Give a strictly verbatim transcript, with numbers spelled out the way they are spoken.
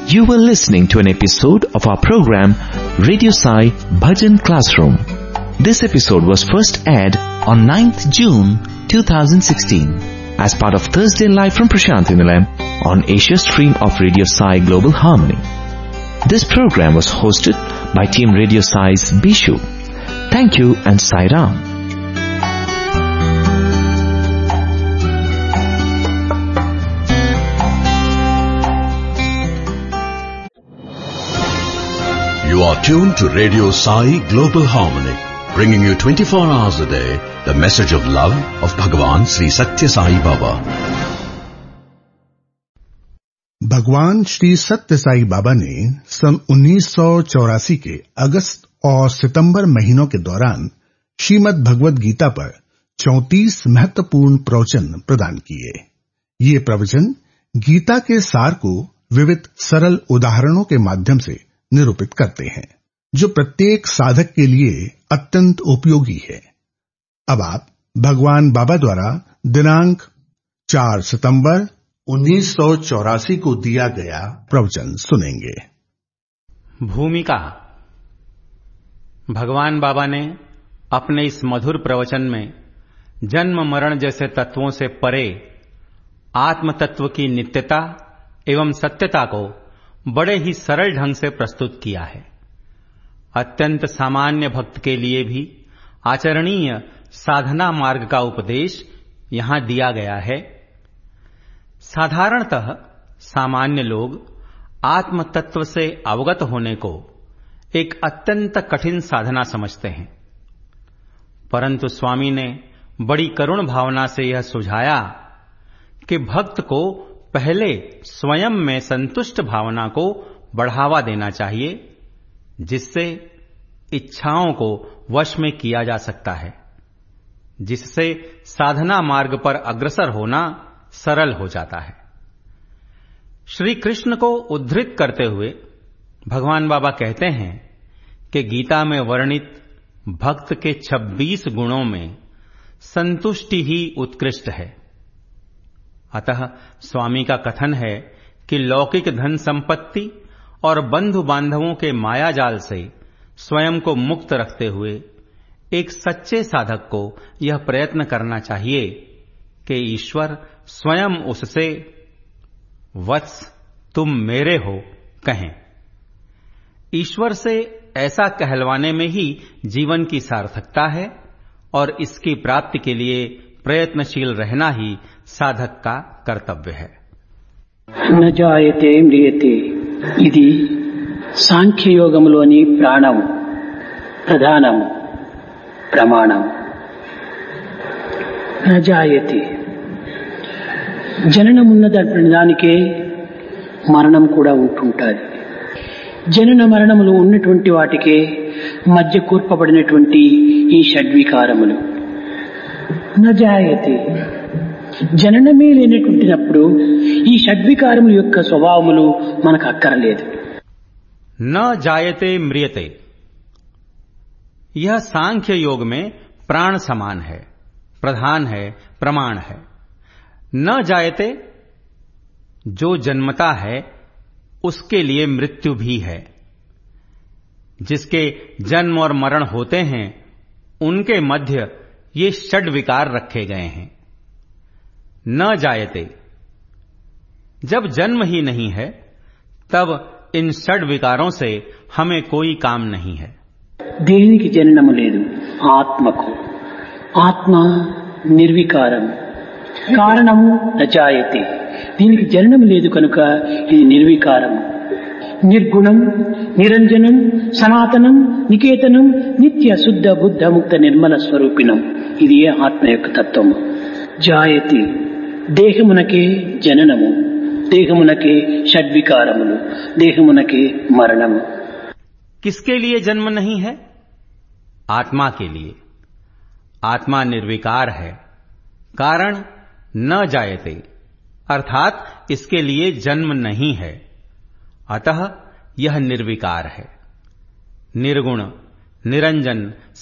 You were listening to an episode of our program Radio Sai Bhajan Classroom. This episode was first aired on ninth June two thousand sixteen as part of Thursday Live from Prashanthi Nilayam on Asia Stream of Radio Sai Global Harmony. This program was hosted by Team Radio Sai's Bishu. Thank you and Sai Ram. You are tuned to Radio Sai Global Harmony, bringing you twenty-four hours a day the message of love of Bhagwan Sri Satya Sai Baba. भगवान श्री सत्य साई बाबा ने सन उन्नीस सौ चौरासी के अगस्त और सितंबर महीनों के दौरान श्रीमद् भगवद गीता पर चौंतीस महत्वपूर्ण प्रवचन प्रदान किए। ये प्रवचन गीता के सार को विविध सरल उदाहरणों के माध्यम से निरूपित करते हैं, जो प्रत्येक साधक के लिए अत्यंत उपयोगी है। अब आप भगवान बाबा द्वारा दिनांक चार सितंबर उन्नीस सौ चौरासी को दिया गया प्रवचन सुनेंगे। भूमिका। भगवान बाबा ने अपने इस मधुर प्रवचन में जन्म मरण जैसे तत्वों से परे आत्म तत्व की नित्यता एवं सत्यता को बड़े ही सरल ढंग से प्रस्तुत किया है। अत्यंत सामान्य भक्त के लिए भी आचरणीय साधना मार्ग का उपदेश यहां दिया गया है। साधारणतः सामान्य लोग आत्म तत्व से अवगत होने को एक अत्यंत कठिन साधना समझते हैं, परंतु स्वामी ने बड़ी करुण भावना से यह सुझाया कि भक्त को पहले स्वयं में संतुष्ट भावना को बढ़ावा देना चाहिए, जिससे इच्छाओं को वश में किया जा सकता है, जिससे साधना मार्ग पर अग्रसर होना सरल हो जाता है। श्री कृष्ण को उद्धृत करते हुए भगवान बाबा कहते हैं कि गीता में वर्णित भक्त के छब्बीस गुणों में संतुष्टि ही उत्कृष्ट है। अतः स्वामी का कथन है कि लौकिक धन संपत्ति और बंधु बांधवों के माया जाल से स्वयं को मुक्त रखते हुए एक सच्चे साधक को यह प्रयत्न करना चाहिए कि ईश्वर स्वयं उससे वत्स तुम मेरे हो कहें। ईश्वर से ऐसा कहलवाने में ही जीवन की सार्थकता है और इसकी प्राप्ति के लिए प्रयत्नशील रहना ही साधक का कर्तव्य है। न जायते म्रियते इति सांख्ययोगमुलोनि प्राणम प्रधानम प्रमाणम। न जायते జననమున్నదన్న దానికే మరణం కూడా ఉంటుంటుంది. జనన మరణములు ఉన్నటువంటి వాటికే మధ్య కూర్పబడినటువంటి ఈ షడ్వికారములు నజాయతే జననమే లేనటువంటినప్పుడు ఈ షడ్వికారముల యొక్క స్వభావములు మనకు అక్కరలేదు. न जायते म्रियते, यह सांख्य योग में प्राण समान है, प्रधान है, प्रमाण है। न जायते, जो जन्मता है उसके लिए मृत्यु भी है। जिसके जन्म और मरण होते हैं उनके मध्य ये षड विकार रखे गए हैं। न जायते, जब जन्म ही नहीं है तब इन षड विकारों से हमें कोई काम नहीं है। దేనికి జననము లేదు, ఆత్మకు. ఆత్మ నిర్వికారం, కారణము నజాయతే. దీనికి జననం లేదు కనుక ఇది నిర్వికారము. నిర్గుణం, నిరంజనం, సనాతనం, నికేతనం, నిత్య శుద్ధ బుద్ధ ముక్త నిర్మల స్వరూపిణం. ఇది ఆత్మ యొక్క తత్వము. జాయతే, దేహమునకే జననము, దేహమునకే షడ్వికారములు, దేహమునకే మరణము. किसके लिए जन्म नहीं है? आत्मा के लिए। आत्मा निर्विकार है, कारण न जायते, अर्थात इसके लिए जन्म नहीं है, अतः यह निर्विकार है। निर्गुण, निरंजन,